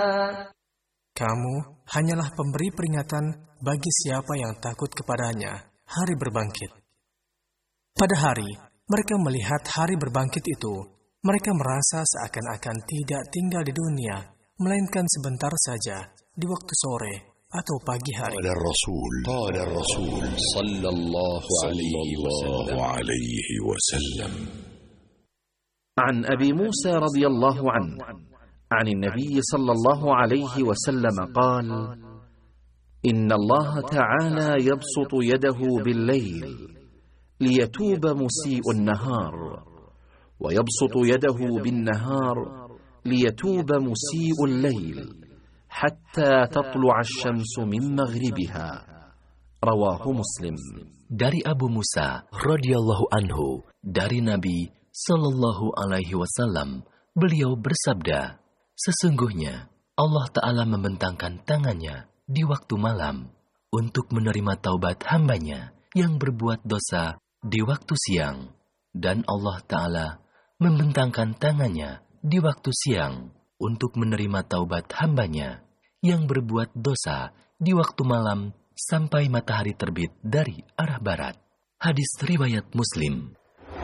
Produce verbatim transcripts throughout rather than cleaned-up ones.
Kamu hanyalah pemberi peringatan bagi siapa yang takut kepadanya hari berbangkit. Pada hari mereka melihat hari berbangkit itu, mereka merasa seakan-akan tidak tinggal di dunia, melainkan sebentar saja di waktu sore atau pagi hari. قال الرسول قال الرسول صلى الله عليه وسلم عن أبي موسى رضي الله عنه عن النبي صلى الله عليه وسلم قال: إن الله تعالى يبسط يده بالليل ليتوب مسيء النهار، ويبسط يده بالنهار ليتوب مسيء الليل حتى تطلع الشمس من مغربها. رواه مسلم. Dari Abu Musa radhiyallahu anhu, dari Nabi sallallahu alaihi wasallam, beliau bersabda, sesungguhnya Allah Ta'ala membentangkan tangannya di waktu malam untuk menerima taubat hambanya yang berbuat dosa di waktu siang, dan Allah Ta'ala membentangkan tangannya di waktu siang untuk menerima taubat hambanya yang berbuat dosa di waktu malam sampai matahari terbit dari arah barat. Hadis riwayat Muslim.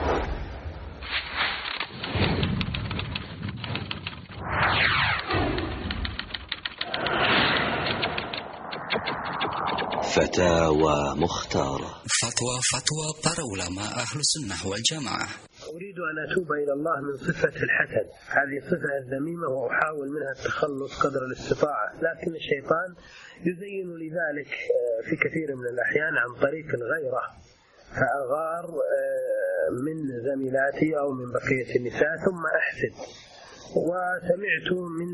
فتاوى مختارة. فتوى فتوى para ulama ahlu sunnah wal jamaah. أريد أن أتوب إلى الله من صفة الحسد، هذه صفة الذميمة وأحاول منها التخلص قدر الاستطاعة، لكن الشيطان يزين لي ذلك في كثير من الأحيان عن طريق الغيرة، فأغار من زميلاتي أو من بقية النساء ثم أحسد. وسمعت من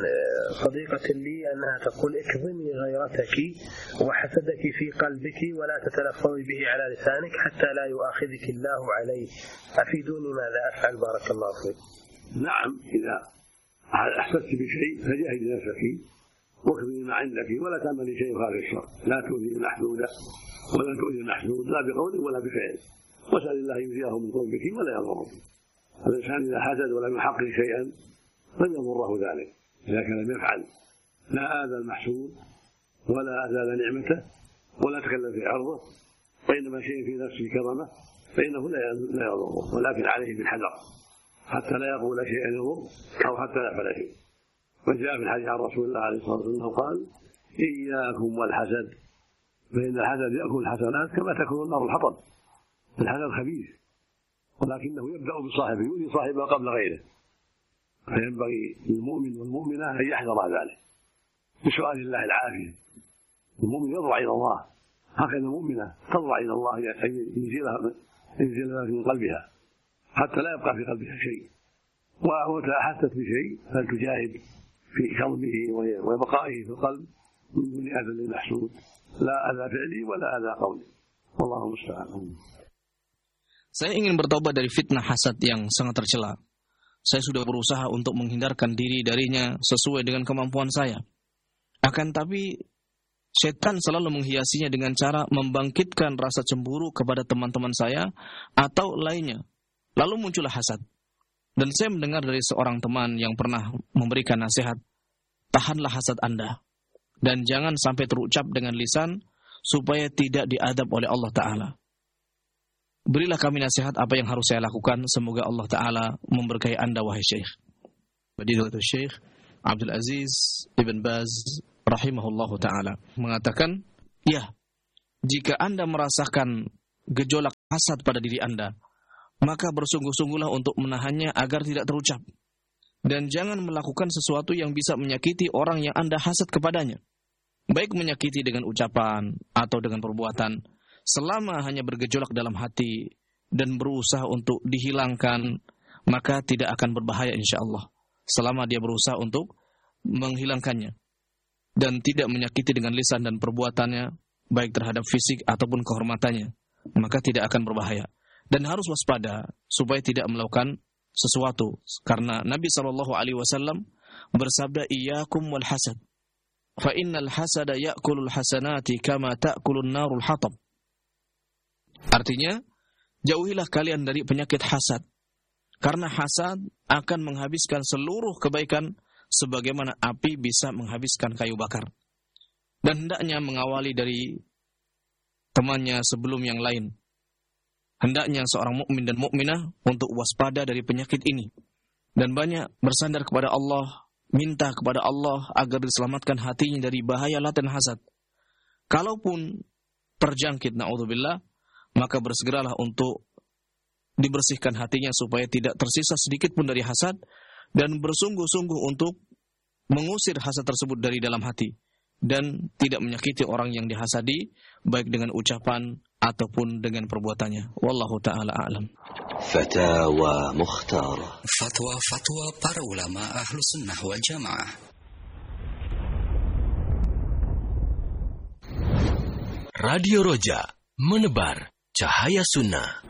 صديقة لي أنها تقول: اكظمي غيرتك وحسدك في قلبك ولا تتلفظي به على لسانك حتى لا يؤاخذك الله عليه. أفيدوني ماذا أفعل بارك الله فيك. نعم، إذا أحسست بشيء فجاهدي نفسك واكظمي ما عندك ولا تعملي شيء خارج الشر، لا تؤذي المحسود ولا تؤذي المحسود لا بقول ولا بفعل، واسأل الله يجزيه من قلبك ولا يضرك. الإنسان إذا حسد ولم يحقق شيئا لم يضره ذلك إذا كان لم يفعل، لا آذى المحسود ولا أزال نعمته ولا تكلم في عرضه، وإنما شيء في نفسه كظمه فإنه لا يضره، ولكن عليه بالحذر حتى لا يقول شيئا يضر أو حتى لا يفعل شيء. وجاء في الحديث عن رسول الله عليه الصلاة والسلام قال: إياكم والحسد فإن الحسد يأكل الحسنات كما تأكل النار الحطب. الحسد خبيث ولكنه يبدأ بصاحبه يؤذي صاحبه قبل غيره، فينبغي للمؤمن والمؤمنة أن يحذر ذلك بسؤال الله العافية. المؤمن يضرع إلى الله، هكذا المؤمنة تضرع إلى الله أن ينزلها ينزلها من قلبها حتى لا يبقى في قلبها شيء، وإذا أحست بشيء فلتجاهد في كظمه وبقائه في القلب من دون أذى للمحسود، لا أذى فعلي ولا أذى قولي، والله المستعان. Saya ingin bertobat dari fitnah hasad yang sangat tercela. Saya sudah berusaha untuk menghindarkan diri darinya sesuai dengan kemampuan saya. Akan tapi, setan selalu menghiasinya dengan cara membangkitkan rasa cemburu kepada teman-teman saya atau lainnya. Lalu muncullah hasad. Dan saya mendengar dari seorang teman yang pernah memberikan nasihat, tahanlah hasad Anda. Dan jangan sampai terucap dengan lisan, supaya tidak diadab oleh Allah Ta'ala. Berilah kami nasihat apa yang harus saya lakukan. Semoga Allah Ta'ala memberkahi Anda, wahai Syekh. Fadilatul Syekh Abdul Aziz Ibn Baz rahimahullahu ta'ala mengatakan, ya, jika Anda merasakan gejolak hasad pada diri Anda, maka bersungguh-sungguhlah untuk menahannya agar tidak terucap. Dan jangan melakukan sesuatu yang bisa menyakiti orang yang Anda hasad kepadanya. Baik menyakiti dengan ucapan atau dengan perbuatan. Selama hanya bergejolak dalam hati dan berusaha untuk dihilangkan, maka tidak akan berbahaya insya-Allah. Selama dia berusaha untuk menghilangkannya dan tidak menyakiti dengan lisan dan perbuatannya, baik terhadap fisik ataupun kehormatannya, maka tidak akan berbahaya. Dan harus waspada supaya tidak melakukan sesuatu, karena Nabi sallallahu alaihi wasallam bersabda, iyyakum wal hasad, fa innal hasada ya'kulul hasanati kama ta'kulun narul hatab. Artinya, jauhilah kalian dari penyakit hasad, karena hasad akan menghabiskan seluruh kebaikan sebagaimana api bisa menghabiskan kayu bakar. Dan hendaknya mengawali dari temannya sebelum yang lain. Hendaknya seorang mukmin dan mukminah untuk waspada dari penyakit ini dan banyak bersandar kepada Allah, minta kepada Allah agar diselamatkan hatinya dari bahaya laten hasad. Kalaupun terjangkit, na'udzubillah, maka bersegeralah untuk dibersihkan hatinya supaya tidak tersisa sedikit pun dari hasad dan bersungguh-sungguh untuk mengusir hasad tersebut dari dalam hati dan tidak menyakiti orang yang dihasadi baik dengan ucapan ataupun dengan perbuatannya. Wallahu ta'ala a'lam. Fatawa Mukhtarah. Fatwa-fatwa para ulama ahlu sunnah wal jamaah. Radio Roja, menebar cahaya sunnah.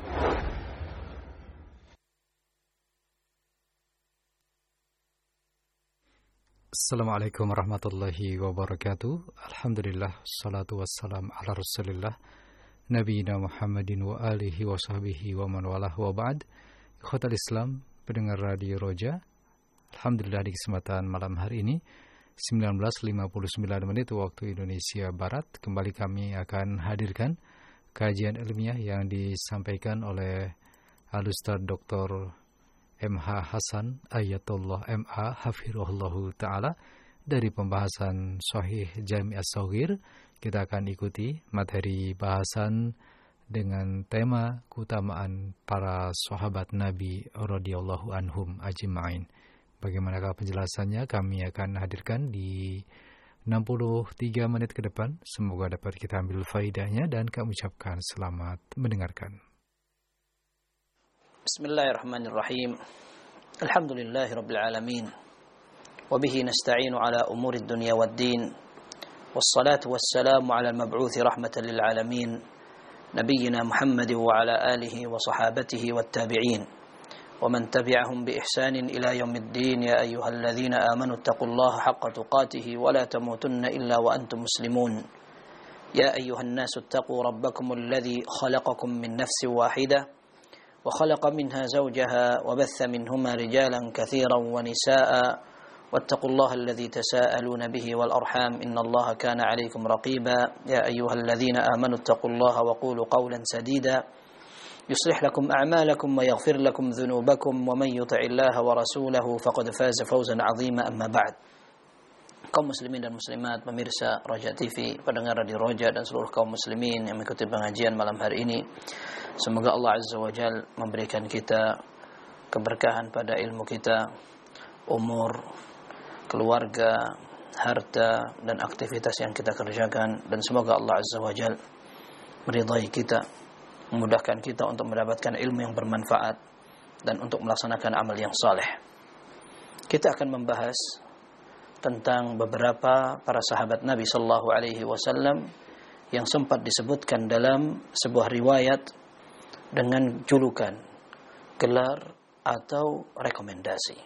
Assalamualaikum warahmatullahi wabarakatuh. Alhamdulillah, salatu wassalam ala rasulillah Nabiyina Muhammadin wa alihi wa sahbihi wa man walah wa ba'd. Ikhwatal Islam, pendengar Radio Roja, alhamdulillah di kesempatan malam hari ini sembilan belas lima puluh sembilan menit waktu Indonesia Barat, kembali kami akan hadirkan kajian ilmiah yang disampaikan oleh Al-Ustaz Doktor M H Hasan Ayatullah M A Hafirullahu Ta'ala dari pembahasan Sahih Jami' As-Shaghir. Kita akan ikuti materi bahasan dengan tema keutamaan para sahabat Nabi radhiyallahu anhum ajma'in. Bagaimanakah penjelasannya kami akan hadirkan di enam puluh tiga menit ke depan. Semoga dapat kita ambil faidahnya dan kami ucapkan selamat mendengarkan. Bismillahirrahmanirrahim. Alhamdulillahirabbil alamin. Wa bihi nasta'inu ala umurid dunya waddin. Wassalatu wassalamu ala al-mab'uuthi rahmatan lil alamin. Nabiyyina Muhammadin wa ala alihi wa sahabatihi wattabi'in. Wa man tabi'ahum bi ihsanin ila yaumiddin. Ya ayyuhalladzina amanu taqullaha haqqa tuqatih wa la tamutunna illa wa antum muslimun. Ya ayyuhan nasu ittaqu rabbakumul ladzi khalaqakum min nafsin wahidah وخلق منها زوجها وبث منهما رجالا كثيرا ونساء واتقوا الله الذي تساءلون به والأرحام إن الله كان عليكم رقيبا يا أيها الذين آمنوا اتقوا الله وقولوا قولا سديدا يصلح لكم أعمالكم ويغفر لكم ذنوبكم ومن يطع الله ورسوله فقد فاز فوزا عظيما أما بعد. Kaum muslimin dan muslimat, pemirsa Roja T V, pendengar Radio Roja dan seluruh kaum muslimin yang mengikuti pengajian malam hari ini, semoga Allah Azza wa Jal memberikan kita keberkahan pada ilmu kita, umur, keluarga, harta, dan aktivitas yang kita kerjakan. Dan semoga Allah Azza wa Jal meridai kita, memudahkan kita untuk mendapatkan ilmu yang bermanfaat dan untuk melaksanakan amal yang saleh. Kita akan membahas tentang beberapa para sahabat Nabi sallallahu alaihi wasallam yang sempat disebutkan dalam sebuah riwayat dengan julukan, gelar atau rekomendasi.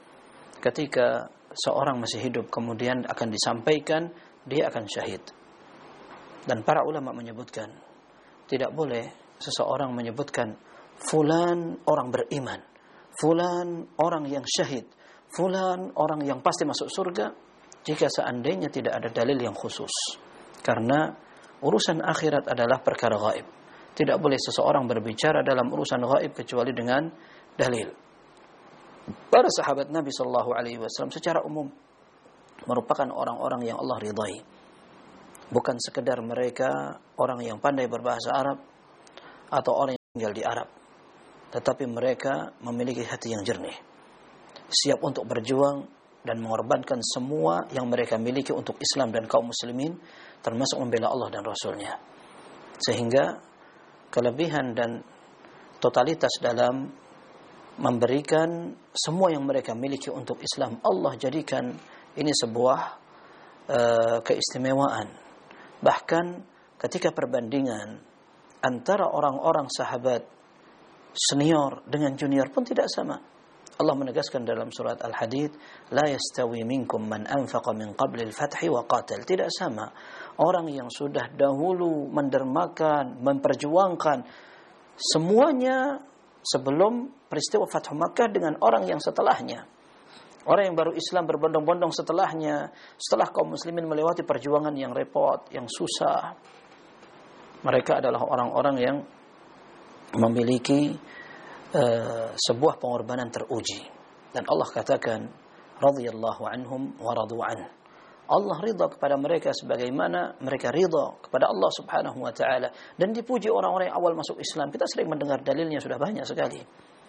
Ketika seorang masih hidup kemudian akan disampaikan dia akan syahid. Dan para ulama menyebutkan tidak boleh seseorang menyebutkan fulan orang beriman, fulan orang yang syahid, fulan orang yang pasti masuk surga jika seandainya tidak ada dalil yang khusus. Karena urusan akhirat adalah perkara gaib. Tidak boleh seseorang berbicara dalam urusan gaib kecuali dengan dalil. Para sahabat Nabi sallallahu alaihi wasallam secara umum merupakan orang-orang yang Allah ridai. Bukan sekedar mereka orang yang pandai berbahasa Arab atau orang yang tinggal di Arab, tetapi mereka memiliki hati yang jernih, siap untuk berjuang dan mengorbankan semua yang mereka miliki untuk Islam dan kaum muslimin, termasuk membela Allah dan Rasulnya. Sehingga kelebihan dan totalitas dalam memberikan semua yang mereka miliki untuk Islam, Allah jadikan ini sebuah uh, keistimewaan. Bahkan ketika perbandingan antara orang-orang sahabat senior dengan junior pun tidak sama. Allah menegaskan dalam surat Al-Hadid, la yastawi minkum man anfaqa min qabli al-fathi wa qatal. Tidak sama orang yang sudah dahulu mendermakan, memperjuangkan semuanya sebelum peristiwa Fathu Makkah dengan orang yang setelahnya. Orang yang baru Islam berbondong-bondong setelahnya, setelah kaum muslimin melewati perjuangan yang repot, yang susah, mereka adalah orang-orang yang memiliki uh, sebuah pengorbanan teruji. Dan Allah katakan, radhiyallahu anhum wa radu an. Allah ridha kepada mereka sebagaimana mereka ridha kepada Allah Subhanahu wa taala, dan dipuji orang-orang yang awal masuk Islam. Kita sering mendengar dalilnya sudah banyak sekali.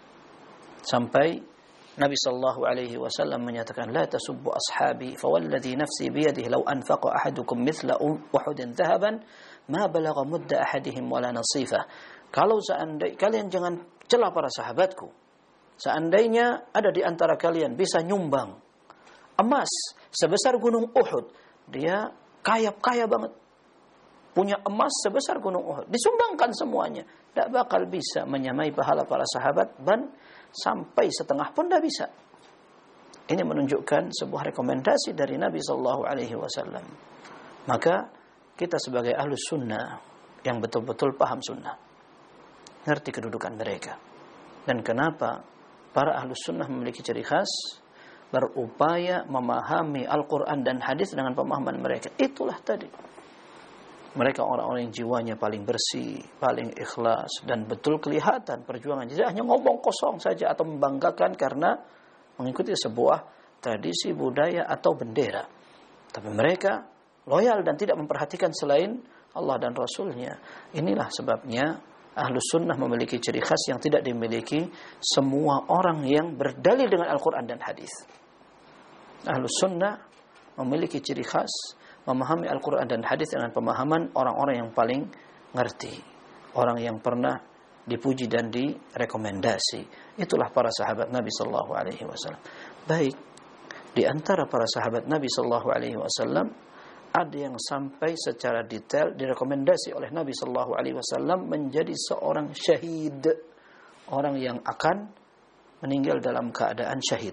Sampai Nabi sallallahu alaihi wasallam menyatakan, la tasubbu ashabi fa walladhi nafsi biyadihi law anfaqa ahadukum mithla uhudin dhahaban ma balagha mudda ahadihim wala nasifa. Kalau seandainya kalian jangan cela para sahabatku. Seandainya ada di antara kalian bisa nyumbang emas sebesar gunung Uhud, dia kaya-kaya banget, punya emas sebesar gunung Uhud, disumbangkan semuanya, tidak bakal bisa menyamai pahala para sahabat, dan sampai setengah pun tidak bisa. Ini menunjukkan sebuah rekomendasi dari Nabi sallallahu alaihi wasallam. Maka kita sebagai ahlus sunnah yang betul-betul paham sunnah, ngerti kedudukan mereka, dan kenapa para ahlus sunnah memiliki ciri khas, berupaya memahami Al-Quran dan hadis dengan pemahaman mereka. Itulah tadi, mereka orang-orang yang jiwanya paling bersih, paling ikhlas, dan betul kelihatan perjuangan. Jadi hanya ngomong kosong saja atau membanggakan karena mengikuti sebuah tradisi, budaya, atau bendera. Tapi mereka loyal dan tidak memperhatikan selain Allah dan Rasulnya. Inilah sebabnya Ahlus Sunnah memiliki ciri khas yang tidak dimiliki semua orang yang berdalil dengan Al-Quran dan hadis. Ahlus Sunnah memiliki ciri khas memahami Al-Quran dan hadis dengan pemahaman orang-orang yang paling ngerti, orang yang pernah dipuji dan direkomendasi. Itulah para sahabat Nabi sallallahu alaihi wasallam. Baik, di antara para sahabat Nabi sallallahu alaihi wasallam ada yang sampai secara detail direkomendasi oleh Nabi sallallahu alaihi wasallam menjadi seorang syahid, orang yang akan meninggal dalam keadaan syahid.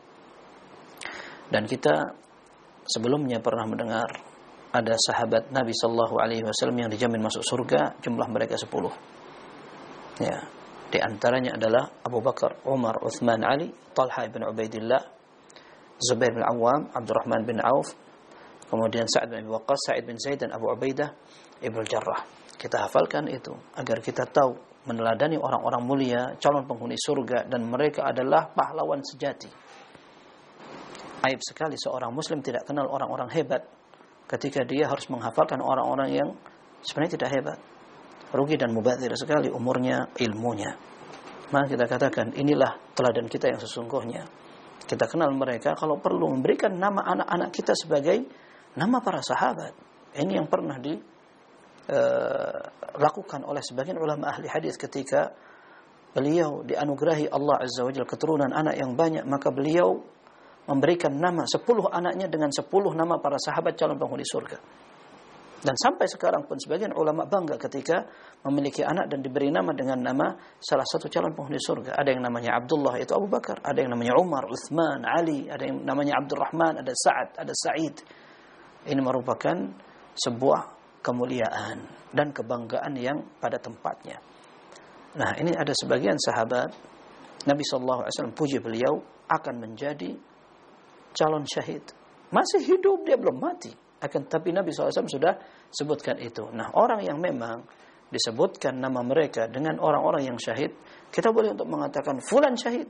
Dan kita sebelumnya pernah mendengar ada sahabat Nabi sallallahu alaihi wasallam yang dijamin masuk surga, jumlah mereka sepuluh. Ya, di antaranya adalah Abu Bakar, Umar, Uthman, Ali, Talha bin Ubaidillah, Zubair bin Awam, Abdurrahman bin Auf, kemudian Sa'ad bin Abi Waqqas, Sa'id bin Zaid, dan Abu Ubaidah Ibnu Jarrah. Kita hafalkan itu agar kita tahu meneladani orang-orang mulia, calon penghuni surga, dan mereka adalah pahlawan sejati. Aib sekali seorang muslim tidak kenal orang-orang hebat ketika dia harus menghafalkan orang-orang yang sebenarnya tidak hebat. Rugi dan mubadzir sekali umurnya, ilmunya. Maka kita katakan inilah teladan kita yang sesungguhnya. Kita kenal mereka, kalau perlu memberikan nama anak-anak kita sebagai nama para sahabat. Ini yang pernah dilakukan uh, oleh sebagian ulama ahli hadis ketika beliau dianugerahi Allah Azza wa Jalla keturunan anak yang banyak, maka beliau memberikan nama sepuluh anaknya dengan sepuluh nama para sahabat calon penghuni surga. Dan sampai sekarang pun sebagian ulama bangga ketika memiliki anak dan diberi nama dengan nama salah satu calon penghuni surga. Ada yang namanya Abdullah, itu Abu Bakar. Ada yang namanya Umar, Uthman, Ali. Ada yang namanya Abdurrahman, ada Sa'ad, ada Sa'id. Ini merupakan sebuah kemuliaan dan kebanggaan yang pada tempatnya. Nah, ini ada sebagian sahabat Nabi sallallahu alaihi wasallam puji beliau akan menjadi calon syahid. Masih hidup, dia belum mati. Akan tapi Nabi sallallahu alaihi wasallam sudah sebutkan itu. Nah, orang yang memang disebutkan nama mereka dengan orang-orang yang syahid, kita boleh untuk mengatakan fulan syahid.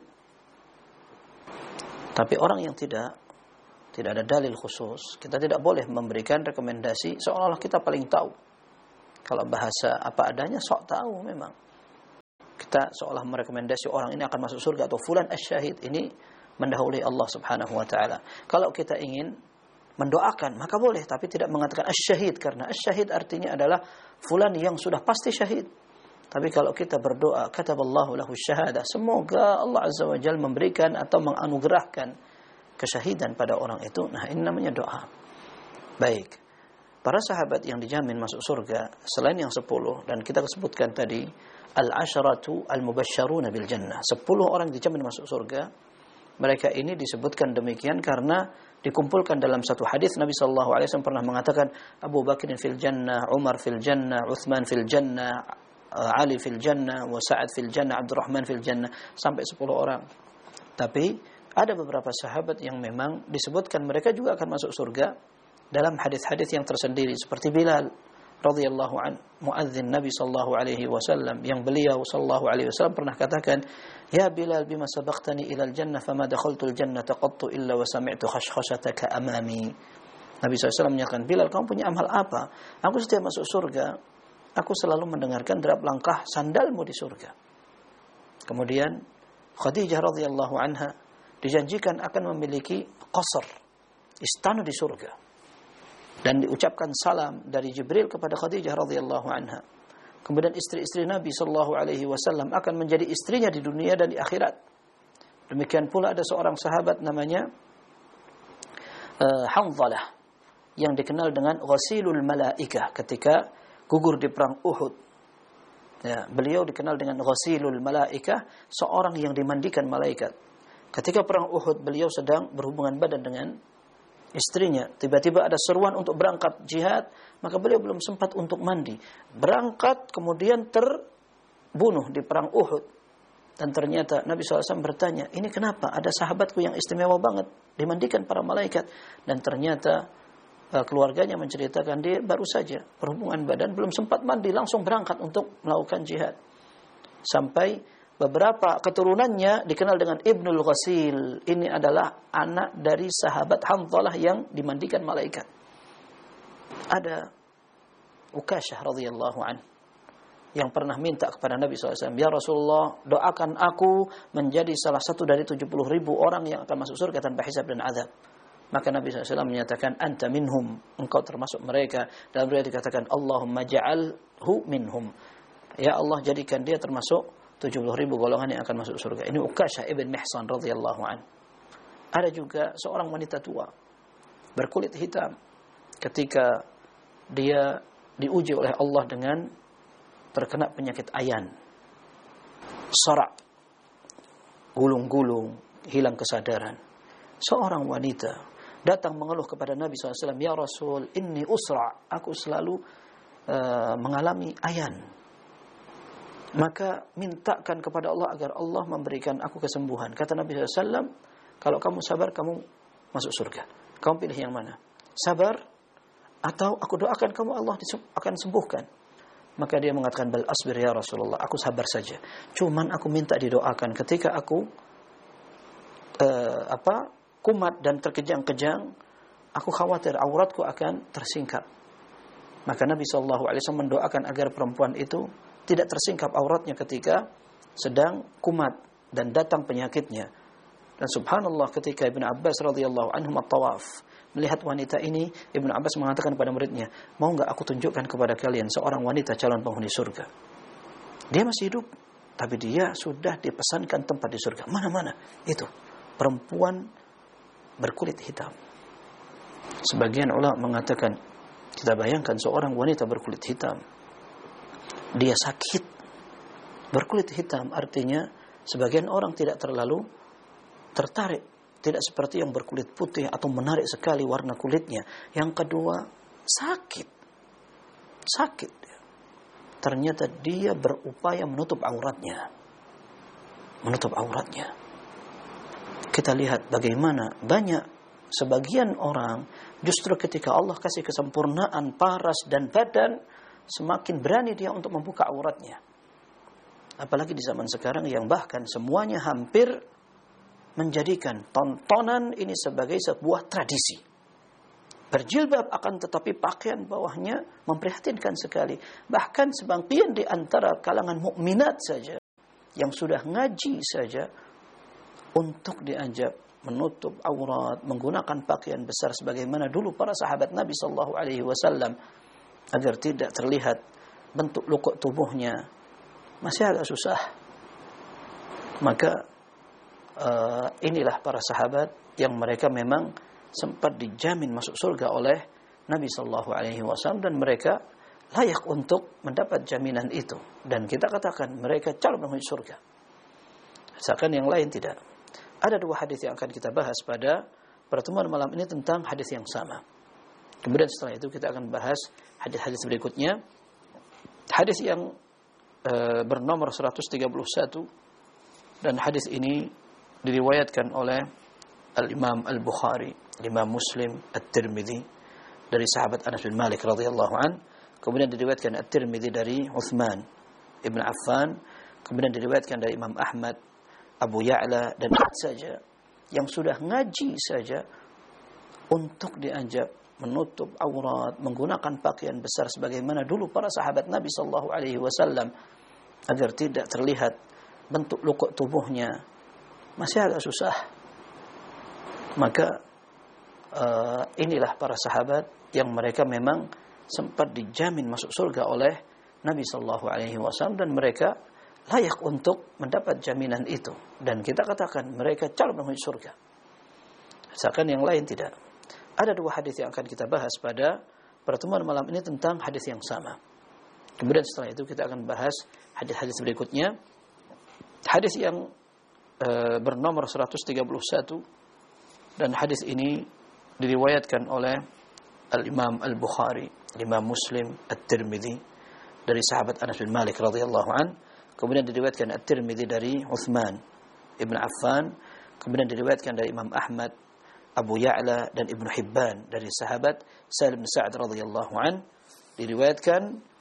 Tapi orang yang tidak tidak ada dalil khusus, kita tidak boleh memberikan rekomendasi seolah-olah kita paling tahu. Kalau bahasa apa adanya, sok tahu memang. Kita seolah merekomendasi orang ini akan masuk surga atau fulan asy-syahid, ini mendahului Allah Subhanahu wa taala. Kalau kita ingin mendoakan maka boleh, tapi tidak mengatakan asy-syahid, karena asy-syahid artinya adalah fulan yang sudah pasti syahid. Tapi kalau kita berdoa, kataballahu lahu syahadah, semoga Allah Azza wa Jalla memberikan atau menganugerahkan kesyahidan pada orang itu, nah ini namanya doa. Baik, para sahabat yang dijamin masuk surga selain yang sepuluh, dan kita sebutkan tadi al-asharatu al-mubasysyaruna bil jannah, sepuluh orang dijamin masuk surga. Mereka ini disebutkan demikian karena dikumpulkan dalam satu hadis. Nabi sallallahu alaihi wasallam pernah mengatakan Abu Bakr fil jannah, Umar fil jannah, Uthman fil jannah, Ali fil jannah, wa Sa'ad fil jannah, Abdurrahman fil jannah, sampai sepuluh orang. Tapi Ada beberapa sahabat yang memang disebutkan mereka juga akan masuk surga dalam hadis-hadis yang tersendiri, seperti Bilal radhiyallahu an, muadzin Nabi sallallahu alaihi wasallam, yang beliau sallallahu alaihi wasallam pernah katakan, "Ya Bilal, bima sabaqtani ila al-jannah fama dakhaltu al-jannata qattu illa wa sami'tu khashkhashataka amami." Nabi sallallahu alaihi wasallam menyatakan, "Bilal, kamu punya amal apa? Aku setiap masuk surga, aku selalu mendengarkan derap langkah sandalmu di surga." Kemudian Khadijah radhiyallahu anha dijanjikan akan memiliki qasr, istana di surga. Dan diucapkan salam dari Jibril kepada Khadijah radhiyallahu anha. Kemudian istri-istri Nabi sallallahu alaihi wasallam akan menjadi istrinya di dunia dan di akhirat. Demikian pula ada seorang sahabat namanya uh, Hanzalah yang dikenal dengan Ghasilul Malaikah ketika gugur di perang Uhud. Ya, beliau dikenal dengan Ghasilul Malaikah, seorang yang dimandikan malaikat. Ketika perang Uhud, beliau sedang berhubungan badan dengan istrinya. Tiba-tiba ada seruan untuk berangkat jihad, maka beliau belum sempat untuk mandi. Berangkat, kemudian terbunuh di perang Uhud. Dan ternyata Nabi shallallahu alaihi wasallam bertanya, ini kenapa? Ada sahabatku yang istimewa banget, dimandikan para malaikat. Dan ternyata uh, keluarganya menceritakan dia baru saja berhubungan badan, belum sempat mandi, langsung berangkat untuk melakukan jihad. Sampai beberapa keturunannya dikenal dengan Ibnul Ghasil. Ini adalah anak dari sahabat Hanzalah yang dimandikan malaikat. Ada Ukasyah radhiyallahu anhu yang pernah minta kepada Nabi shallallahu alaihi wasallam, "Ya Rasulullah, doakan aku menjadi salah satu dari tujuh puluh ribu orang yang akan masuk surga tanpa hisab dan azab." Maka Nabi shallallahu alaihi wasallam menyatakan, "Anta minhum," engkau termasuk mereka. Dalam riwayat dikatakan, "Allahumma ja'alhu minhum." Ya Allah, jadikan dia termasuk tujuh puluh ribu golongan yang akan masuk surga. Ini Ukasyah ibn Mihsan radhiyallahu an. Ada juga seorang wanita tua berkulit hitam ketika dia diuji oleh Allah dengan terkena penyakit ayan, sarak, gulung-gulung, hilang kesadaran. Seorang wanita datang mengeluh kepada Nabi shallallahu alaihi wasallam, "Ya Rasul, inni usra," aku selalu uh, mengalami ayan. Maka mintakan kepada Allah agar Allah memberikan aku kesembuhan. Kata Nabi shallallahu alaihi wasallam, kalau kamu sabar, kamu masuk surga. Kamu pilih yang mana? Sabar atau aku doakan kamu Allah akan sembuhkan? Maka dia mengatakan, "Bal asbir ya Rasulullah, aku sabar saja. Cuman aku minta didoakan ketika aku uh, apa kumat dan terkejang-kejang, aku khawatir auratku akan tersingkap." Maka Nabi shallallahu alaihi wasallam mendoakan agar perempuan itu tidak tersingkap auratnya ketika sedang kumat dan datang penyakitnya. Dan subhanallah, ketika Ibnu Abbas radhiyallahu anhu at-tawaf melihat wanita ini, Ibnu Abbas mengatakan kepada muridnya, "Mau enggak aku tunjukkan kepada kalian seorang wanita calon penghuni surga?" Dia masih hidup, tapi dia sudah dipesankan tempat di surga. Mana-mana? Itu perempuan berkulit hitam. Sebagian ulama mengatakan, kita bayangkan seorang wanita berkulit hitam, dia sakit, berkulit hitam, artinya sebagian orang tidak terlalu tertarik, tidak seperti yang berkulit putih atau menarik sekali warna kulitnya. Yang kedua, sakit, sakit. Ternyata dia berupaya menutup auratnya, menutup auratnya. Kita lihat bagaimana banyak sebagian orang justru ketika Allah kasih kesempurnaan paras dan badan, semakin berani dia untuk membuka auratnya. Apalagi di zaman sekarang yang bahkan semuanya hampir menjadikan tontonan ini sebagai sebuah tradisi. Berjilbab akan tetapi pakaian bawahnya memprihatinkan sekali. Bahkan sebagian di antara kalangan mukminat saja yang sudah ngaji saja untuk diajak menutup aurat, menggunakan pakaian besar sebagaimana dulu para sahabat Nabi sallallahu alaihi wasallam agar tidak terlihat bentuk lukuk tubuhnya, masih agak susah. Maka uh, inilah para sahabat yang mereka memang sempat dijamin masuk surga oleh Nabi sallallahu alaihi wasallam, dan mereka layak untuk mendapat jaminan itu. Dan kita katakan mereka calon penghuni surga. Misalkan yang lain tidak. Ada dua hadis yang akan kita bahas pada pertemuan malam ini tentang hadis yang sama. Kemudian setelah itu kita akan bahas hadis-hadis berikutnya. Hadis yang e, bernomor seratus tiga puluh satu, dan hadis ini diriwayatkan oleh Al-Imam Al-Bukhari, Imam Muslim, At-Tirmidzi dari sahabat Anas bin Malik radhiyallahu an, kemudian diriwayatkan At-Tirmidzi dari Utsman Ibn Affan, kemudian diriwayatkan dari Imam Ahmad, Abu Ya'la, dan saja yang sudah ngaji saja untuk diajak menutup aurat, menggunakan pakaian besar sebagaimana dulu para sahabat Nabi sallallahu alaihi wasallam agar tidak terlihat bentuk lukuk tubuhnya, masih agak susah. Maka uh, inilah para sahabat yang mereka memang sempat dijamin masuk surga oleh Nabi sallallahu alaihi wasallam, dan mereka layak untuk mendapat jaminan itu, dan kita katakan mereka calon penghuni surga. Misalkan yang lain tidak. Ada dua hadis yang akan kita bahas pada pertemuan malam ini tentang hadis yang sama. Kemudian setelah itu kita akan bahas hadis-hadis berikutnya. Hadis yang e, bernomor seratus tiga puluh satu, dan hadis ini diriwayatkan oleh Al-Imam Al-Bukhari, Imam Muslim, At-Tirmidzi dari sahabat Anas bin Malik radhiyallahu an, kemudian diriwayatkan At-Tirmidzi dari Utsman Ibn Affan, kemudian diriwayatkan dari Imam Ahmad, Abu Ya'la, dan Ibnu Hibban dari sahabat Salim bin Sa'ad radhiyallahu an, diriwayatkan